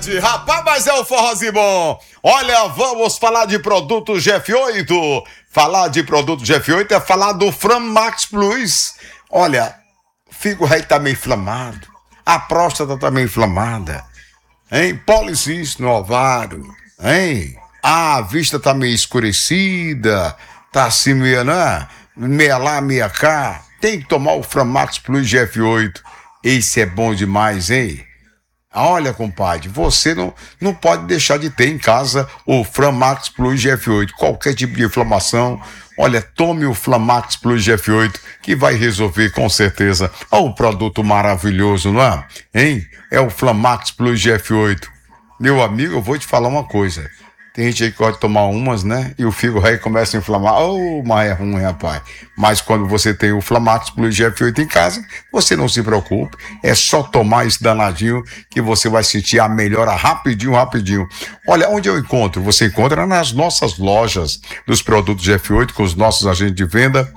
Rapaz, mas é o forrozinho bom. Olha, vamos falar de produto GF8. Falar de produto GF8 é falar do Framax Plus. Olha, o fígado rei tá meio inflamado, a próstata tá meio inflamada, hein? Policístico no ovário, hein? A vista tá meio escurecida, tá assim meio, né? Meia lá, meia cá. Tem que tomar o Framax Plus GF8. Esse é bom demais, hein? Olha, compadre, você não pode deixar de ter em casa o Framax Plus GF8. Qualquer tipo de inflamação, olha, tome o Framax Plus GF8 que vai resolver com certeza. Olha o produto maravilhoso, não é? Hein? É o Framax Plus GF8. Meu amigo, eu vou te falar uma coisa. Tem gente aí que pode tomar umas, né? E o fígado aí começa a inflamar. Oh, mas é ruim, rapaz. Mas quando você tem o Framax Plus GF8 em casa, você não se preocupe. É só tomar esse danadinho que você vai sentir a melhora rapidinho, rapidinho. Olha, onde eu encontro? Você encontra nas nossas lojas dos produtos GF8 com os nossos agentes de venda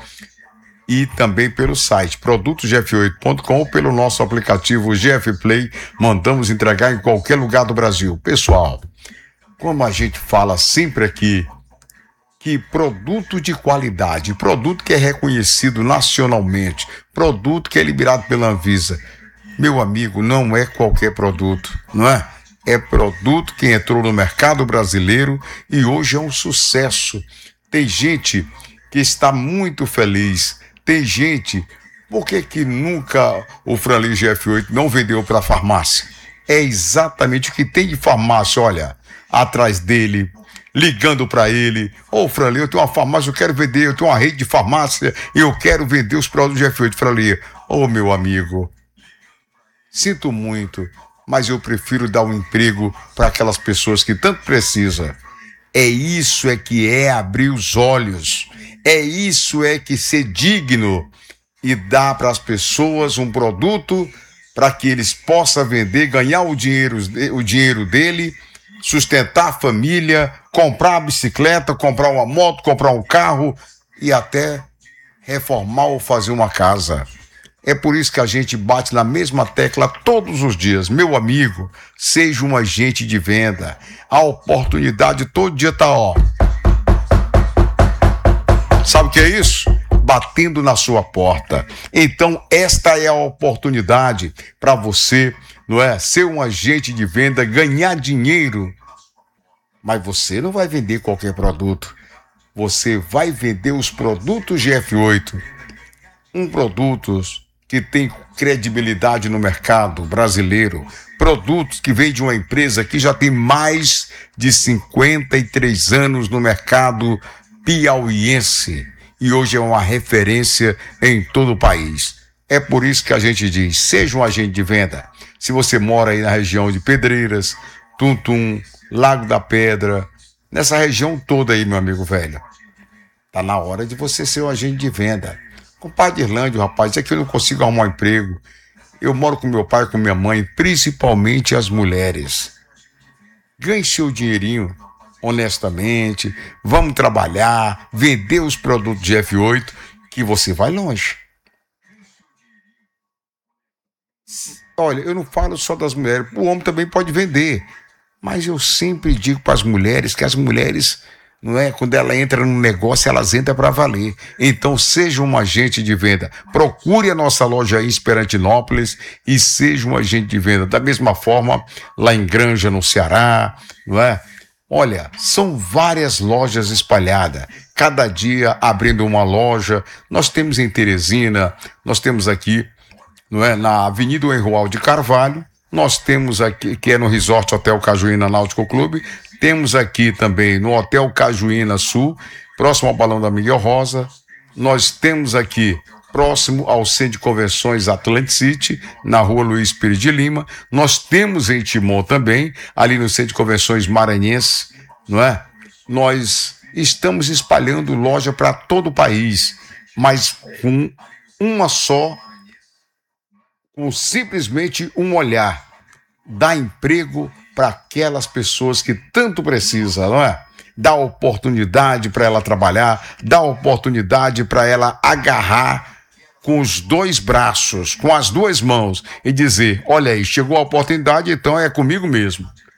e também pelo site produtosgf8.com ou pelo nosso aplicativo GF Play. Mandamos entregar em qualquer lugar do Brasil. Pessoal, como a gente fala sempre aqui, que produto de qualidade, produto que é reconhecido nacionalmente, produto que é liberado pela Anvisa, meu amigo, não é qualquer produto, não é? É produto que entrou no mercado brasileiro e hoje é um sucesso. Tem gente que está muito feliz, tem gente, por que nunca o Franli GF8 não vendeu para a farmácia? É exatamente o que tem de farmácia, olha, atrás dele, ligando para ele. Ô, Franli, eu tenho uma farmácia, eu quero vender, eu tenho uma rede de farmácia e eu quero vender os produtos GF8. Franli, ô, meu amigo, sinto muito, mas eu prefiro dar um emprego para aquelas pessoas que tanto precisam. É isso é que é abrir os olhos, é isso é que ser digno e dar para as pessoas um produto para que eles possam vender, ganhar o dinheiro dele, sustentar a família, comprar a bicicleta, comprar uma moto, comprar um carro e até reformar ou fazer uma casa. É por isso que a gente bate na mesma tecla todos os dias. Meu amigo, seja um agente de venda. A oportunidade todo dia tá, ó. Sabe o que é isso? Batendo na sua porta. Então, esta é a oportunidade para você, não é? Ser um agente de venda, ganhar dinheiro. Mas você não vai vender qualquer produto. Você vai vender os produtos GF8. Produtos que tem credibilidade no mercado brasileiro. Produtos que vêm de uma empresa que já tem mais de 53 anos no mercado piauiense. E hoje é uma referência em todo o país. É por isso que a gente diz, seja um agente de venda. Se você mora aí na região de Pedreiras, Tuntum, Lago da Pedra, nessa região toda aí, meu amigo velho, tá na hora de você ser um agente de venda. Compadre Irlândio, rapaz, é que eu não consigo arrumar um emprego. Eu moro com meu pai, com minha mãe, principalmente as mulheres. Ganhe seu dinheirinho honestamente, vamos trabalhar, vender os produtos de F8, que você vai longe. Olha, eu não falo só das mulheres, o homem também pode vender, mas eu sempre digo para as mulheres que as mulheres, não é, quando ela entra no negócio, elas entram para valer. Então, seja um agente de venda, procure a nossa loja aí em Esperantinópolis e seja um agente de venda. Da mesma forma, lá em Granja, no Ceará, não é? Olha, são várias lojas espalhadas, cada dia abrindo uma loja. Nós temos em Teresina, nós temos aqui, não é, na Avenida Enrual de Carvalho, nós temos aqui, que é no Resort Hotel Cajuína Náutico Clube, temos aqui também no Hotel Cajuína Sul, próximo ao Balão da Miguel Rosa, nós temos aqui próximo ao Centro de Convenções Atlantic City, na Rua Luiz Pires de Lima. Nós temos em Timon também, ali no Centro de Convenções Maranhense, não é? Nós estamos espalhando loja para todo o país, mas com uma só, com simplesmente um olhar, dar emprego para aquelas pessoas que tanto precisam, não é? Dar oportunidade para ela trabalhar, dar oportunidade para ela agarrar com os dois braços, com as duas mãos e dizer, olha aí, chegou a oportunidade, então é comigo mesmo.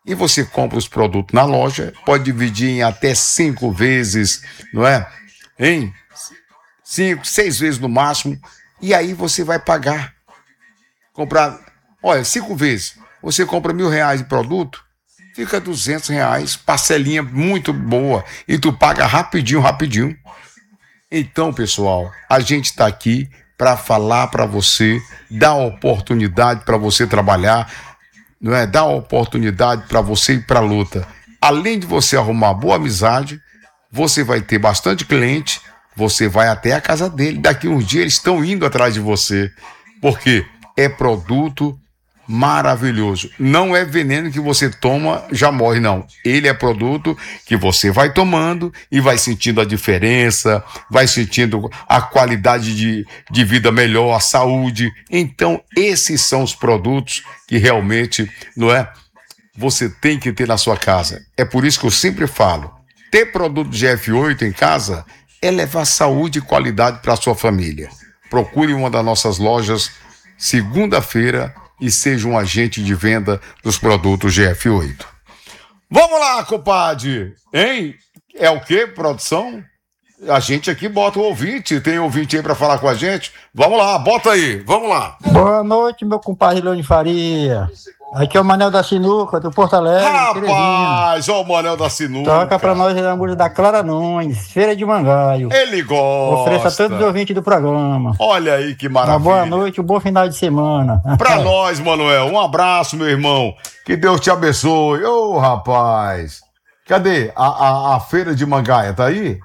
E você compra os produtos na loja, pode dividir em até 5 vezes, não é? Em 5, 6 vezes no máximo. E aí você vai pagar. Comprar, olha, 5 vezes. Você compra R$1.000 de produto, fica R$200, parcelinha muito boa. E tu paga rapidinho, rapidinho. Então, pessoal, a gente está aqui para falar para você, dar oportunidade para você trabalhar, não é? Dar oportunidade para você ir para a luta. Além de você arrumar boa amizade, você vai ter bastante cliente, você vai até a casa dele. Daqui uns dias eles estão indo atrás de você, porque é produto maravilhoso. Não é veneno que você toma, já morre, não. Ele é produto que você vai tomando e vai sentindo a diferença, vai sentindo a qualidade de vida melhor, a saúde. Então, esses são os produtos que realmente, não é? Você tem que ter na sua casa. É por isso que eu sempre falo, ter produto GF8 em casa é levar saúde e qualidade para a sua família. Procure uma das nossas lojas segunda-feira e seja um agente de venda dos produtos GF8. Vamos lá, compadre, hein? É o quê, produção? A gente aqui bota o ouvinte, tem ouvinte aí para falar com a gente. Vamos lá, bota aí, vamos lá. Boa noite, meu compadre Leone Faria. Aqui é o Manel da Sinuca, do Porto Alegre. Rapaz, ó o Manel da Sinuca. Toca pra nós a música da Clara Nunes, Feira de Mangaio. Ele gosta. Ofereça a todos os ouvintes do programa. Olha aí que maravilha. Uma boa noite, um bom final de semana. Pra nós, Manuel, um abraço, meu irmão. Que Deus te abençoe. Ô, rapaz. Cadê? A Feira de Mangaia, tá aí?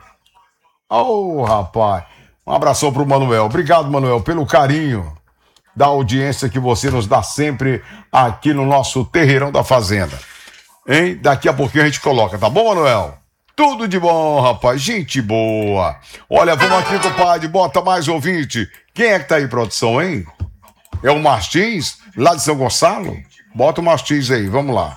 Ô, rapaz. Um abração pro Manuel. Obrigado, Manuel, pelo carinho da audiência que você nos dá sempre aqui no nosso Terreirão da Fazenda. Hein? Daqui a pouquinho a gente coloca, tá bom, Manuel? Tudo de bom, rapaz. Gente boa. Olha, vamos aqui, compadre. Bota mais ouvinte. Quem é que tá aí, produção, hein? É o Martins, lá de São Gonçalo? Bota o Martins aí, vamos lá.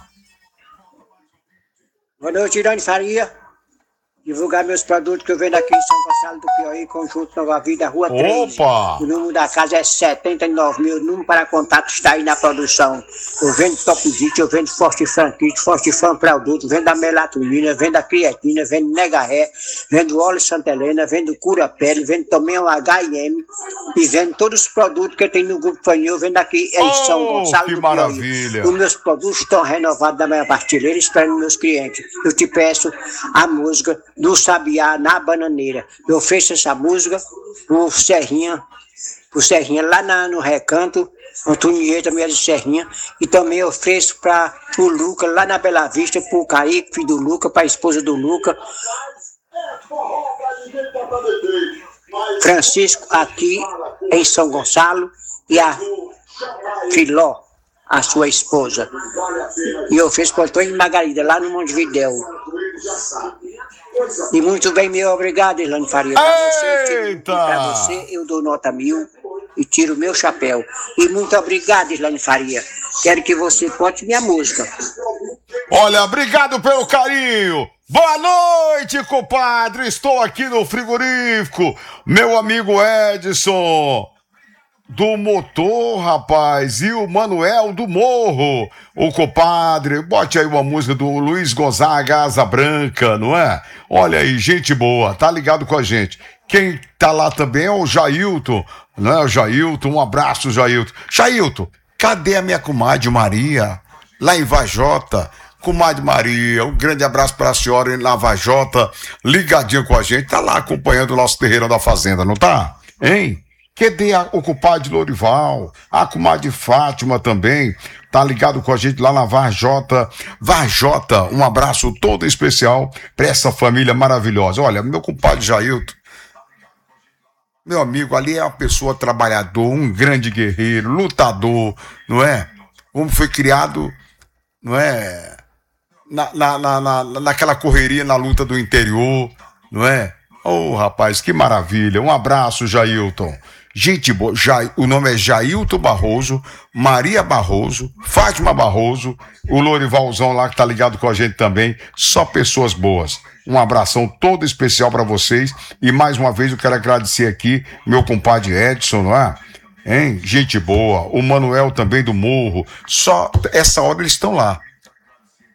Boa noite, Irane Faria. Divulgar meus produtos que eu vendo aqui em São Gonçalo do Piauí, Conjunto Nova Vida, Rua 13. Opa! O número da casa é 79 mil, o número para contato está aí na produção. Eu vendo Topzite, eu vendo Forte Franquite, Forte Fran Produto, vendo a melatonina, vendo a creatina, vendo Negarré, vendo óleo Santa Helena, vendo Cura Pele, vendo também o HM e vendo todos os produtos que tem no Grupo Fanil, vendo aqui em São Gonçalo que do maravilha. Piauí. Os meus produtos estão renovados da minha partilheira, esperando meus clientes. Eu te peço a música do Sabiá na Bananeira. Eu ofereço essa música pro Serrinha lá no Recanto, Antonieta, minha de Serrinha, e também ofereço para o Luca lá na Bela Vista, pro Kaique, filho do Luca, para a esposa do Luca, Francisco aqui em São Gonçalo e a Filó, a sua esposa. E eu fiz para Antônio e Margarida, lá no Montevidéu. E muito bem, meu obrigado, Irlane Faria. Para você eu dou nota 1000 e tiro meu chapéu. E muito obrigado, Irlane Faria. Quero que você bote minha música. Olha, obrigado pelo carinho. Boa noite, compadre. Estou aqui no frigorífico. Meu amigo Edson do motor, rapaz, e o Manuel do Morro, o compadre. Bote aí uma música do Luiz Gonzaga, Asa Branca, não é? Olha aí, gente boa, tá ligado com a gente. Quem tá lá também é o Jailton, não é? O Jailton, um abraço, Jailton. Jailton, cadê a minha comadre Maria? Lá em Vajota. Comadre Maria, um grande abraço para a senhora na Vajota, ligadinho com a gente, tá lá acompanhando o nosso Terreirão da Fazenda, não tá? Hein? Cadê o compadre Lorival? A comadre Fátima também tá ligado com a gente lá na Varjota. Varjota, um abraço todo especial para essa família maravilhosa. Olha, meu compadre Jailton, meu amigo, ali é uma pessoa trabalhador, um grande guerreiro, lutador, não é? Como foi criado, não é? Naquela correria na luta do interior, não é? Oh, rapaz, que maravilha. Um abraço, Jailton. Gente boa, o nome é Jailton Barroso, Maria Barroso, Fátima Barroso, o Lorivalzão lá que tá ligado com a gente também, só pessoas boas. Um abração todo especial para vocês e mais uma vez eu quero agradecer aqui meu compadre Edson, não é? Hein? Gente boa, o Manuel também do Morro, só essa hora eles estão lá.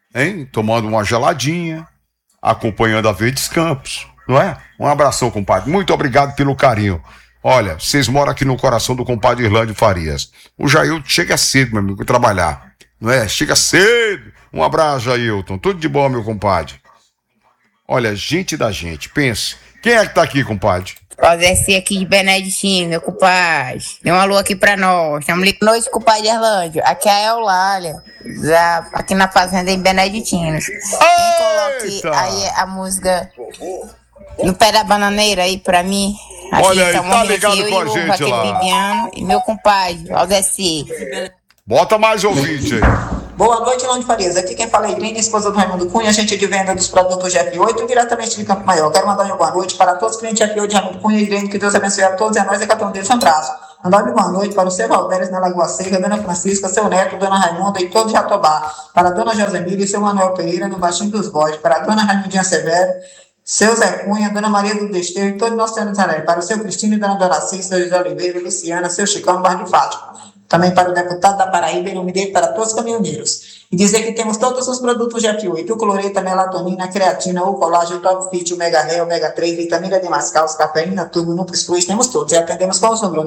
hein? Tomando uma geladinha, acompanhando a Verdes Campos, não é? Um abração, compadre. Muito obrigado pelo carinho. Olha, vocês moram aqui no coração do compadre Irlândio Farias. O Jailton chega cedo, meu amigo, trabalhar, não é? Chega cedo. Um abraço, Jailton. Tudo de bom, meu compadre. Olha, gente da gente, pense. Quem é que tá aqui, compadre? Ó, descer aqui de Beneditino, meu compadre. Dê uma lua aqui pra nós. Estamos ligando. Boa noite, compadre Erlândio. Aqui é a Eulália, aqui na fazenda em Beneditinos. Quem coloque aí a música No Pé da Bananeira aí pra mim. Aqui, olha aí, tá ligado com a gente lá. Bibiano e meu compadre, Aldeci. Bota mais ouvinte aí. Boa noite, Irlândio Farias. Aqui quem fala é Irene, esposa do Raimundo Cunha, agente de venda dos produtos GF8, diretamente de Campo Maior. Quero mandar uma boa noite para todos os clientes GF8 de Raimundo Cunha e Irene, que Deus abençoe a todos e a nós e cada um deles. Um abraço. Mandar uma boa noite para o seu Valdéres na Lagoa Seca, Dona Francisca, seu neto, Dona Raimunda e todo de Jatobá. Para a Dona Josemília e seu Manuel Pereira no Baixinho dos Bodes. Para a Dona Raimundinha Severo, seu Zé Cunha, Dona Maria do Desterro e todo o nosso Senhor Nazaré. Para o seu Cristino e Dona Doraci, seu José Oliveira, Luciana, seu Chicão no Bairro de Fátima. Também para o deputado da Paraíba, em nome dele, para todos os caminhoneiros. E dizer que temos todos os produtos GF8, o cloreto, a melatonina, a creatina, o colágeno, o top fit, o mega ré, o mega 3, vitamina D+, cafeína, tubo, Nupris Plus, temos todos. E atendemos com o número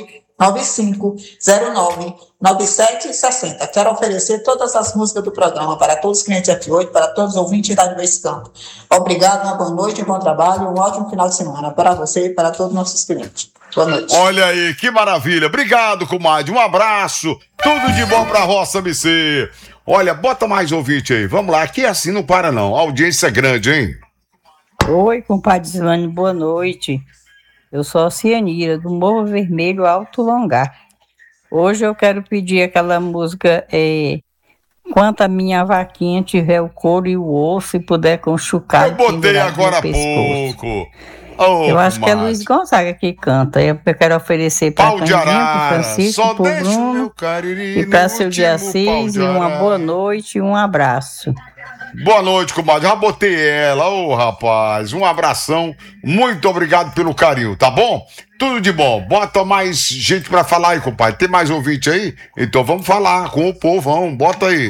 995099760. Quero oferecer todas as músicas do programa para todos os clientes GF8, para todos os ouvintes da Vez Campo. Obrigado, uma boa noite, um bom trabalho, um ótimo final de semana para você e para todos os nossos clientes. Boa noite. Olha aí, que maravilha. Obrigado, comadre. Um abraço. Tudo de bom pra Roça MC. Olha, bota mais ouvinte aí. Vamos lá. Aqui assim não para, não. A audiência é grande, hein? Oi, compadre Zilane, boa noite. Eu sou a Cianira, do Morro Vermelho Alto Longar. Hoje eu quero pedir aquela música Quanto a minha vaquinha tiver o couro e o osso e puder com chucalho. Eu botei agora há pouco. Oh, eu acho que é Luiz Gonzaga que canta. Eu quero oferecer para o Francisco, para o Bruno e para seu dia 6. E uma boa noite e um abraço. Boa noite, comadre. Já botei ela. Ô, rapaz, um abração. Muito obrigado pelo carinho, tá bom? Tudo de bom. Bota mais gente pra falar aí, compadre. Tem mais ouvinte aí? Então vamos falar com o povão. Bota aí.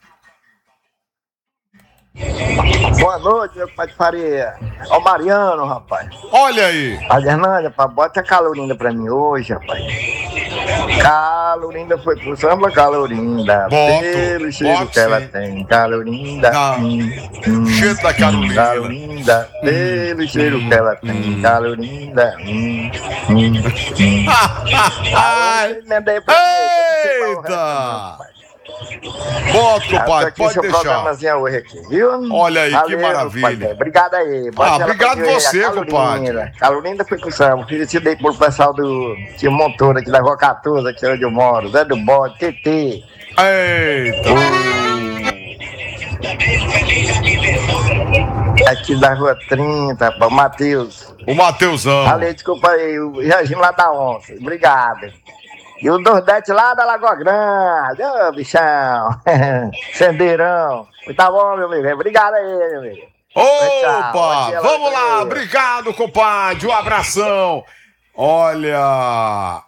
Boa noite, meu pai de Faria. Ó o Mariano, rapaz. Olha aí. A Hernânia, bota a Calorinda pra mim hoje, rapaz. Calorinda foi pro samba, Calorinda. Pelo cheiro que ela tem. Calorinda. Cheiro da Calorinda. Calorinda. Pelo cheiro que ela tem. Calorinda. Eita! Bota, compadre, pode deixar. Hoje aqui, viu? Olha aí, valeu, que maravilha. Obrigado aí. Obrigado você, compadre. Calorinda foi pro samba. Oferecido aí pro pessoal do Tio Montouro aqui da Rua 14, aqui onde eu moro. Zé do Bode, TT. Eita! Aqui da Rua 30, o Matheus. O Mateusão. Valeu, desculpa aí, o Regime lá da Onça. Obrigado. E o Nordeste lá da Lagoa Grande. Ô, bichão. Sendeirão. Tá bom, meu amigo. Obrigado aí, meu amigo. Opa! Vamos lá. Obrigado, compadre. Um abração. Olha.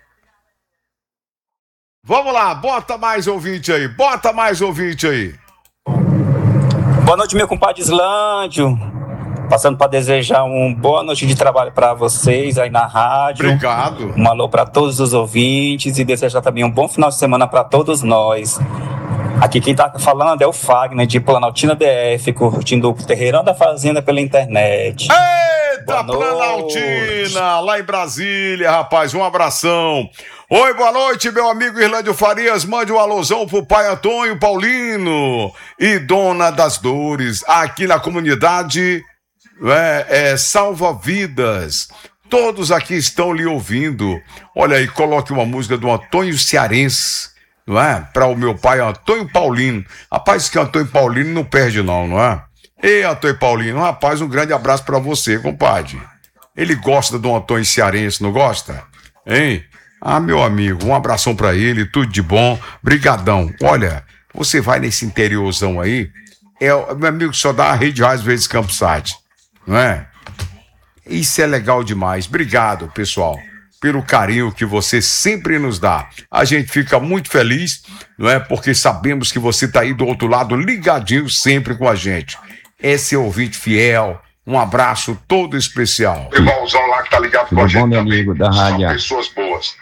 Vamos lá. Bota mais ouvinte aí. Bota mais ouvinte aí. Boa noite, meu compadre Islândio. Passando para desejar uma boa noite de trabalho para vocês aí na rádio. Obrigado. Um alô para todos os ouvintes e desejar também um bom final de semana para todos nós. Aqui quem está falando é o Fagner, de Planaltina DF, curtindo o Terreirão da Fazenda pela internet. Eita, Planaltina, lá em Brasília, rapaz, um abração. Oi, boa noite, meu amigo Irlândio Farias, mande um alôzão pro pai Antônio Paulino e Dona das Dores, aqui na comunidade Salva Vidas. Todos aqui estão lhe ouvindo. Olha aí, coloque uma música do Antônio Cearense, não é? Para o meu pai Antônio Paulino. Rapaz, que Antônio Paulino não perde não é? Ei, Antônio Paulino, rapaz, um grande abraço para você, compadre. Ele gosta do Antônio Cearense, não gosta? Hein? Ah, meu amigo, um abração para ele, tudo de bom. Brigadão. Olha, você vai nesse interiorzão aí, meu amigo, só dá a Rede Rádio Verdes Campos Site, não é? Isso é legal demais. Obrigado, pessoal. pelo carinho que você sempre nos dá. A gente fica muito feliz, não é? Porque sabemos que você está aí do outro lado, ligadinho sempre com a gente. Esse é o ouvinte fiel. Um abraço todo especial. O irmãozão lá que tá ligado com a gente. Bom, meu amigo da rádio. São pessoas boas.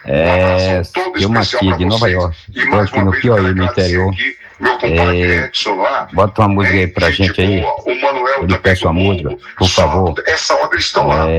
Eu aqui de Nova York. Estou aqui no Piauí, no interior. Meu compadre Edson lá. Bota uma música aí pra gente aí. O Manuel Eu peço a música, por favor. Essa hora eles estão lá.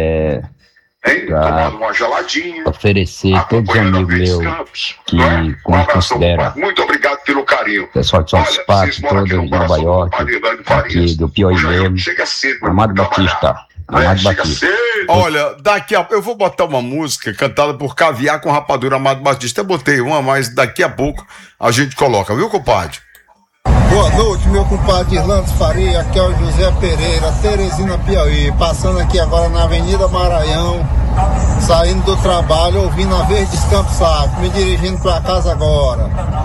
Tomando uma geladinha. Oferecer a todos os amigos meus que como considera. Muito obrigado pelo carinho. Pessoal de São Espaço, todo de Nova York, aqui do Piauí mesmo. Amado Batista. Amado Batista. Olha, daqui a eu vou botar uma música cantada por Caviar com Rapadura, Amado Batista. Eu botei uma, mas daqui a pouco a gente coloca, viu, compadre? Boa noite, meu compadre Irlandes Faria, aqui é o José Pereira, Teresina, Piauí, passando aqui agora na Avenida Maranhão, saindo do trabalho, ouvindo a Verdes Campos Saco, me dirigindo para casa agora.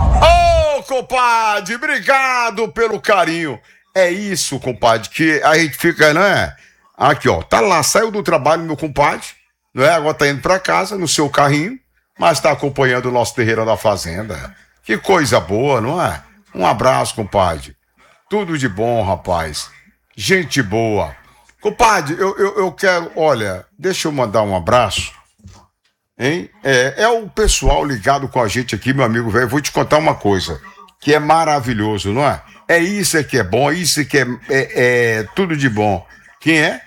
Ô, compadre, obrigado pelo carinho. É isso, compadre, que a gente fica, né? Aqui, ó, tá lá, saiu do trabalho, meu compadre, não é? Agora tá indo para casa no seu carrinho, mas tá acompanhando o nosso terreiro da fazenda. Que coisa boa, não é? Um abraço, compadre. Tudo de bom, rapaz. Gente boa. Compadre, eu quero... Olha, deixa eu mandar um abraço. Hein? É o pessoal ligado com a gente aqui, meu amigo velho. Vou te contar uma coisa que é maravilhoso, não é? É isso que é bom, isso que é tudo de bom. Quem é?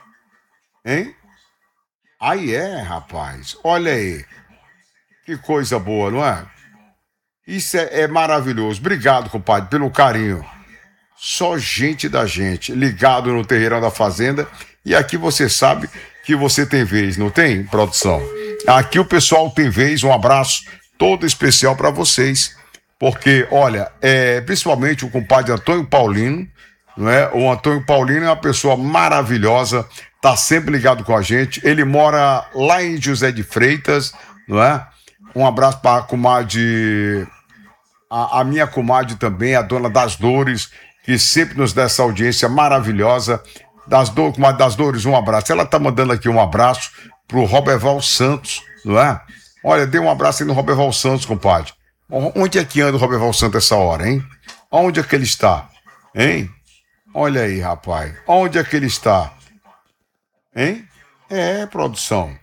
Hein? Aí rapaz. Olha aí. Que coisa boa, não é? Isso é maravilhoso. Obrigado, compadre, pelo carinho. Só gente da gente, ligado no Terreirão da Fazenda. E aqui você sabe que você tem vez, não tem, produção? Aqui o pessoal tem vez. Um abraço todo especial para vocês. Porque, olha, principalmente o compadre Antônio Paulino, não é? O Antônio Paulino é uma pessoa maravilhosa, tá sempre ligado com a gente. Ele mora lá em José de Freitas, não é? Um abraço para a comadre, a minha comadre também, a dona das Dores, que sempre nos dá essa audiência maravilhosa. Comadre das Dores, um abraço. Ela tá mandando aqui um abraço pro Roberval Santos, não é? Olha, dê um abraço aí no Roberval Santos, compadre. Onde é que anda o Roberval Santos essa hora, hein? Onde é que ele está? Hein? Olha aí, rapaz. Onde é que ele está? Hein? Produção.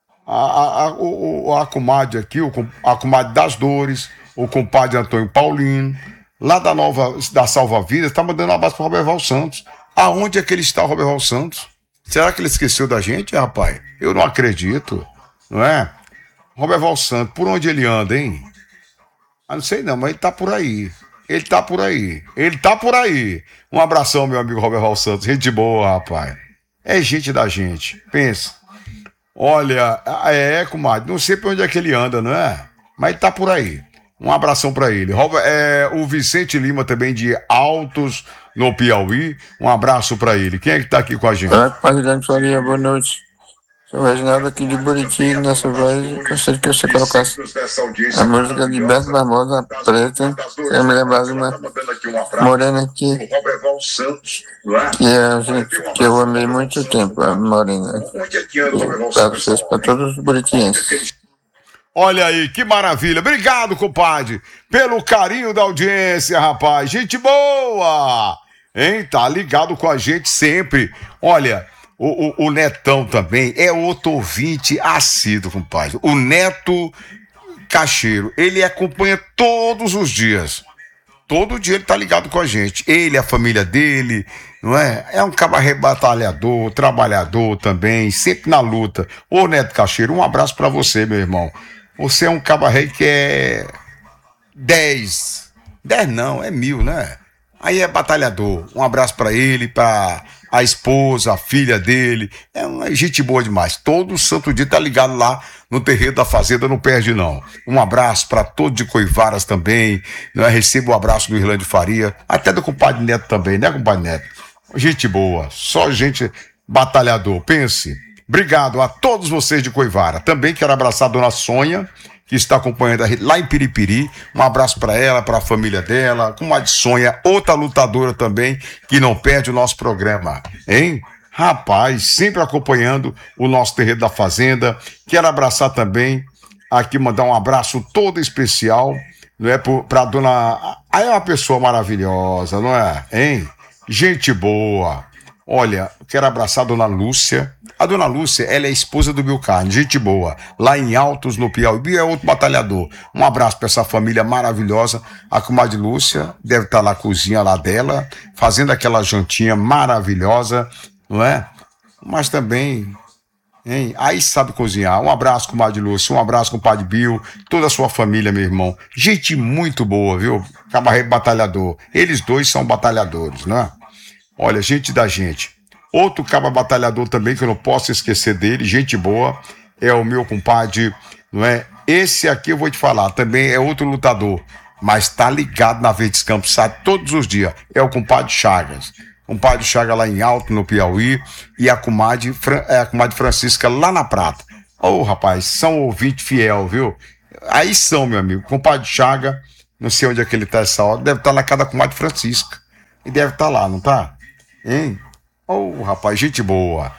A comadre aqui, a comadre das Dores, o compadre Antônio Paulino, lá da Salva Vidas, tá mandando um abraço pro Roberval Santos. Aonde é que ele está, o Roberval Santos? Será que ele esqueceu da gente, rapaz? Eu não acredito, não é? Roberval Santos, por onde ele anda, hein? Não sei não, mas ele tá por aí. Ele tá por aí. Um abração, meu amigo Roberval Santos. Gente boa, rapaz. É gente da gente. Pensa. Olha, comadre, não sei pra onde é que ele anda, não é? Mas ele tá por aí. Um abração pra ele. O Vicente Lima também de Altos, no Piauí. Um abraço pra ele. Quem é que tá aqui com a gente? Boa noite. Sou Reginaldo aqui de Buriti, nessa voz. Gostaria que você colocasse a música de Beto Barbosa, Preta. Eu me lembrar de uma morena aqui, que eu amei muito tempo, a morena. Para vocês, para todos os buritienses. Olha aí, que maravilha. Obrigado, compadre, pelo carinho da audiência, rapaz. Gente boa! Hein? Tá ligado com a gente sempre. Olha... O Netão também é outro ouvinte assíduo, compadre. O Neto Cacheiro, ele acompanha todos os dias. Todo dia ele tá ligado com a gente. Ele, a família dele, não é? É um cabaré batalhador, trabalhador também, sempre na luta. Ô, Neto Cacheiro, um abraço pra você, meu irmão. Você é um cabaré que é 10 não, é 1000, né? Aí é batalhador. Um abraço pra ele, pra a esposa, a filha dele. É uma gente boa demais. Todo santo dia tá ligado lá no terreiro da fazenda, não perde não. Um abraço pra todos de Coivaras também. Né? Recebo o abraço do Irlande Faria, até do compadre Neto também, né, compadre Neto? Gente boa, só gente batalhador. Pense. Obrigado a todos vocês de Coivara. Também quero abraçar a dona Sônia, que está acompanhando lá em Piripiri. Um abraço para ela, para a família dela, com uma de Sônia, outra lutadora também, que não perde o nosso programa, hein? Rapaz, sempre acompanhando o nosso Terreiro da Fazenda. Quero abraçar também, aqui mandar um abraço todo especial, não é, pra dona... Aí é uma pessoa maravilhosa, não é? Hein? Gente boa. Olha, quero abraçar a dona Lúcia. A dona Lúcia, ela é esposa do Bill Carne, gente boa, lá em Altos, no Piauí. Bill é outro batalhador. Um abraço para essa família maravilhosa. A comadre Lúcia deve estar na cozinha lá dela, fazendo aquela jantinha maravilhosa, não é? Mas também, hein? Aí sabe cozinhar. Um abraço, comadre Lúcia, um abraço, compadre Bill, toda a sua família, meu irmão. Gente muito boa, viu? Cabaré batalhador. Eles dois são batalhadores, não é? Olha, gente da gente. Outro caba batalhador também, que eu não posso esquecer dele, gente boa, é o meu compadre, não é? Esse aqui eu vou te falar, também é outro lutador, mas tá ligado na Verdes Campos, sabe, todos os dias. É o compadre Chagas. Compadre Chagas lá em Alto, no Piauí, e a comadre Francisca lá na Prata. Ô, rapaz, são ouvinte fiel, viu? Aí são, meu amigo. Compadre Chagas, não sei onde é que ele tá essa hora, deve estar na casa da comadre Francisca. E deve estar lá, não tá? Hein? Ô, rapaz, gente boa.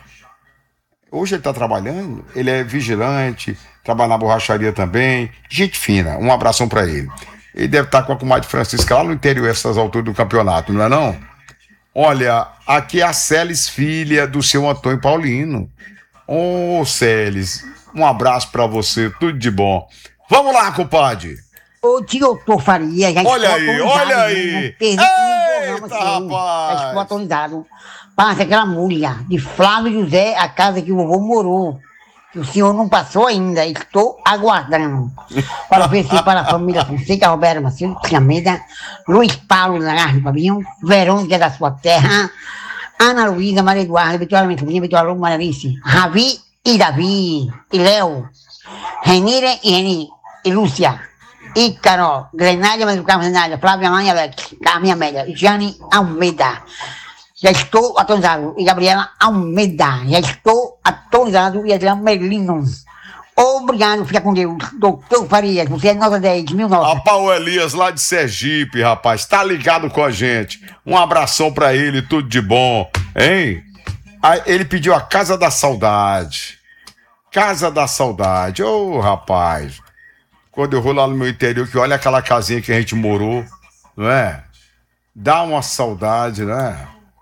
Hoje ele tá trabalhando, ele é vigilante, trabalha na borracharia também. Gente fina, um abração pra ele. Ele deve estar com a comadre Francisca lá no interior, essas alturas do campeonato, não é não? Olha, aqui é a Celes, filha do seu Antônio Paulino. Ô, Celes, um abraço pra você, tudo de bom. Vamos lá, compadre. Ô, doutor Faria, já olha aí, olha aí. Eita, rapaz. Já estou atualizado. Passa aquela mulher de Flávio José, a casa que o vovô morou. Que o senhor não passou ainda. Estou aguardando. Para ver se para a família Fonseca, Roberto Macedo, Almeida, Luiz Paulo Lagarde Fabinho, Verônica da sua terra, Ana Luísa, Maria Eduarda, Vitória Mentorinha, Vitória Lobo, Maralice, Ravi e Davi, e Léo, Renire e Reni, e Lúcia. E Carol, Grenádia, mas o Carlos Grenádia, Flávia Mãe, Alex, Carminha Amélia, Jane Almeida. Já estou atualizado. E Gabriela Almeida. Já estou atualizado. E Adriano Merlino. Obrigado, fica com Deus. Doutor Farias, você é nota 10, 1009. A Paulo Elias, lá de Sergipe, rapaz, tá ligado com a gente. Um abração pra ele, tudo de bom. Hein? Aí, ele pediu a Casa da Saudade. Casa da Saudade. Ô, rapaz. Quando eu vou lá no meu interior, que olha aquela casinha que a gente morou, não é? Dá uma saudade, né?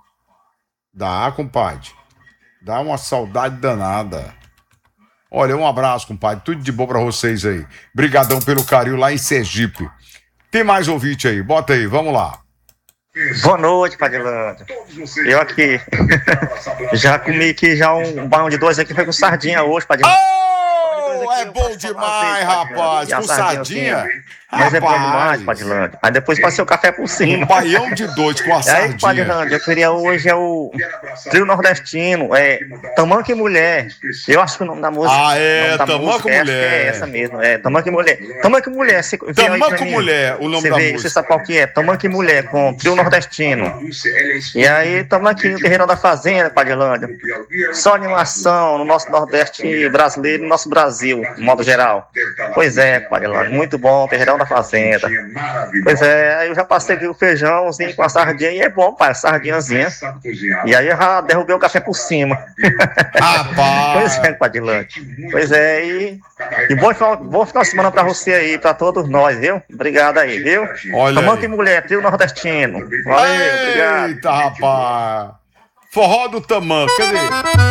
Dá, compadre. Dá uma saudade danada. Olha, um abraço, compadre. Tudo de bom pra vocês aí. Brigadão pelo carinho lá em Sergipe. Tem mais ouvinte aí. Bota aí, vamos lá. Boa noite, Padilândia. Eu aqui. Já comi aqui já um banho de 2 aqui, foi com sardinha hoje, Padilândia. É bom demais, rapaz. Com sardinha? Mas é bom demais, Padilândia. Aí depois passei o café por cima. Um baião de 2 com a sardinha. Aí, Padilândia, eu queria hoje o trio nordestino, Tamanca e Mulher. Eu acho que o nome da música... Ah, é, Tamanca e Mulher. É essa mesmo, Tamanca e Mulher. Tamanca e Mulher. Tamanca e Mulher, o nome da música. Você sabe qual que é? Tamanca e Mulher, com trio nordestino. E aí, estamos aqui no Terreirão da Fazenda, Padilândia. Só animação no nosso Nordeste brasileiro, no nosso Brasil, de modo geral. Pois é, Padilândia, muito bom, Terreirão da Fazenda. Pois é, aí eu já passei aqui o feijãozinho com a sardinha, e é bom, pai, sardinhazinha. E aí eu já derrubei o café por cima. Rapaz! Pois é, Padilândia. Pois é, e bom final de semana pra você aí, pra todos nós, viu? Obrigado aí, viu? Olha Tamanca e Mulher, trio nordestino. Valeu, obrigado. Eita, rapaz! Forró do Tamanca, cadê?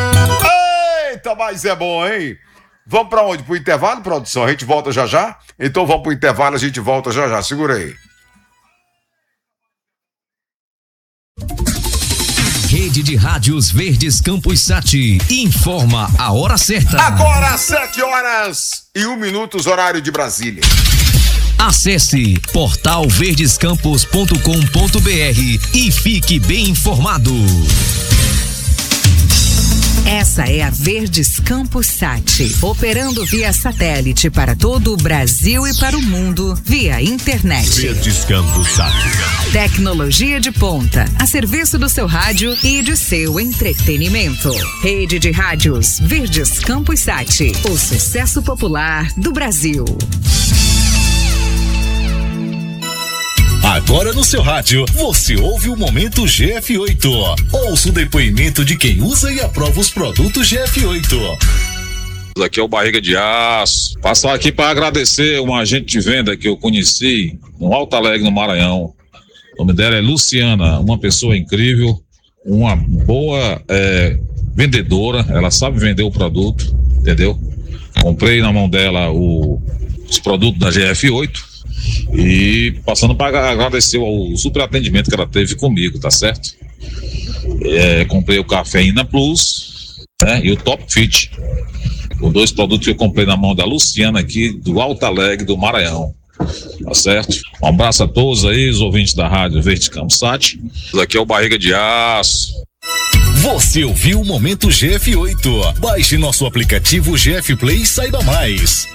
Eita, mas é bom, hein? Vamos pra onde? Pro intervalo, produção? A gente volta já já? Então vamos pro intervalo, a gente volta já já. Segura aí. Rede de Rádios Verdes Campos Sat informa a hora certa. Agora 7h01, horário de Brasília. Acesse portalverdescampos.com.br e fique bem informado. Essa é a Verdes Campos Sat, operando via satélite para todo o Brasil e para o mundo via internet. Verdes Campos Sat. Tecnologia de ponta, a serviço do seu rádio e de seu entretenimento. Rede de Rádios Verdes Campos Sat, o sucesso popular do Brasil. A Agora no seu rádio, você ouve o Momento GF8. Ouça o depoimento de quem usa e aprova os produtos GF8. Aqui é o Barriga de Aço. Passar aqui para agradecer uma agente de venda que eu conheci no Alto Alegre, no Maranhão. O nome dela é Luciana, uma pessoa incrível, uma boa vendedora, ela sabe vender o produto, entendeu? Comprei na mão dela os produtos da GF8 e passando para agradecer o super atendimento que ela teve comigo, tá certo? Comprei o Cafeína Plus, né, e o Top Fit. Os 2 produtos que eu comprei na mão da Luciana aqui do Alto Alegre do Maranhão, tá certo? Um abraço a todos aí, os ouvintes da Rádio Verde Campos Sat. Aqui é o Barriga de Aço. Você ouviu o Momento GF8. Baixe nosso aplicativo GF Play e saiba mais.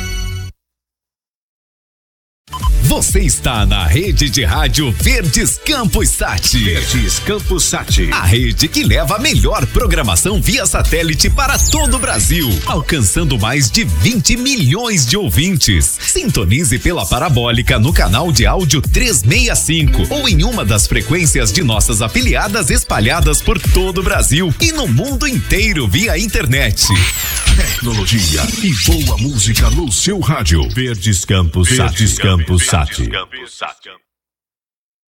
Você está na rede de rádio Verdes Campos Sat. Verdes Campos Sat. A rede que leva a melhor programação via satélite para todo o Brasil, alcançando mais de 20 milhões de ouvintes. Sintonize pela parabólica no canal de áudio 365 ou em uma das frequências de nossas afiliadas espalhadas por todo o Brasil e no mundo inteiro via internet. Tecnologia e boa música no seu rádio. Verdes Campos Sat.